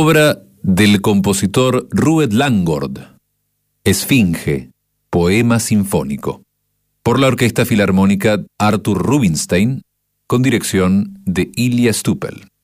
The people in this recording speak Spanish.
Obra del compositor Rued Langord. Esfinge, poema sinfónico. Por la Orquesta Filarmónica Arthur Rubinstein, con dirección de Ilya Stupel.